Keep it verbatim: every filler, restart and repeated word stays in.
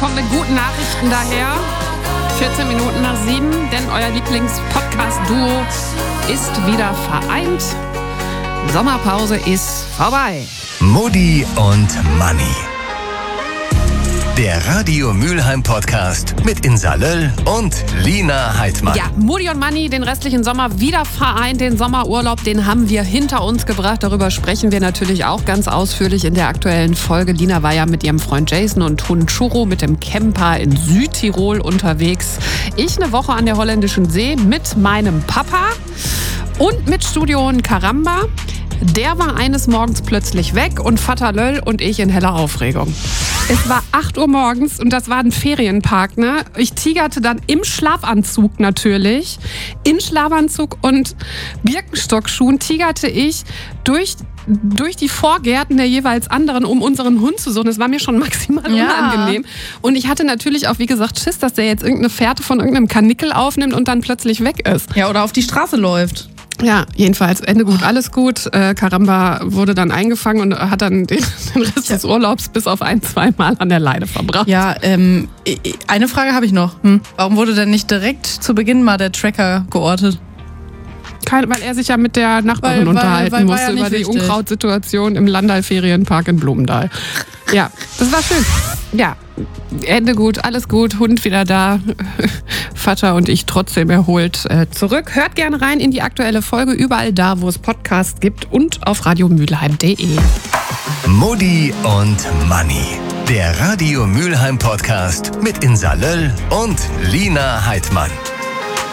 kommen mit guten Nachrichten daher. vierzehn Minuten nach sieben, denn euer Lieblings-Podcast-Duo ist wieder vereint. Sommerpause ist vorbei. Mutti und Manni. Der Radio Mülheim Podcast mit Insa Löll und Lina Heidmann. Ja, Mutti und Manni, den restlichen Sommer wieder vereint. Den Sommerurlaub, den haben wir hinter uns gebracht. Darüber sprechen wir natürlich auch ganz ausführlich in der aktuellen Folge. Lina war ja mit ihrem Freund Jason und Hund Churro mit dem Camper in Südtirol unterwegs. Ich eine Woche an der holländischen See mit meinem Papa und mit Studio in Karamba. Der war eines Morgens plötzlich weg und Vater Löll und ich in heller Aufregung. Es war acht Uhr morgens und das war ein Ferienpark, ne? Ich tigerte dann im Schlafanzug natürlich, in Schlafanzug und Birkenstockschuhen tigerte ich durch durch die Vorgärten der jeweils anderen, um unseren Hund zu suchen. Das war mir schon maximal Ja. unangenehm. Und ich hatte natürlich auch, wie gesagt, Schiss, dass der jetzt irgendeine Fährte von irgendeinem Kanickel aufnimmt und dann plötzlich weg ist. Ja, oder auf die Straße läuft. Ja, jedenfalls Ende gut, alles gut. Äh, Karamba wurde dann eingefangen und hat dann den, den Rest des Urlaubs bis auf ein, zwei Mal an der Leine verbracht. Ja, ähm, eine Frage habe ich noch. Hm. Warum wurde denn nicht direkt zu Beginn mal der Tracker geortet? Kein, weil er sich ja mit der Nachbarin Weil- weil- unterhalten weil- war musste ja nicht über die wichtig. Unkrautsituation im Landal-Ferienpark in Blumendal. Ja, das war schön. Ja, Ende gut, alles gut, Hund wieder da, Vater und ich trotzdem erholt äh, zurück. Hört gerne rein in die aktuelle Folge, überall da, wo es Podcasts gibt und auf radiomülheim punkt de. Mutti und Manni. Der Radio Mülheim Podcast mit Insa Löll und Lina Heidmann.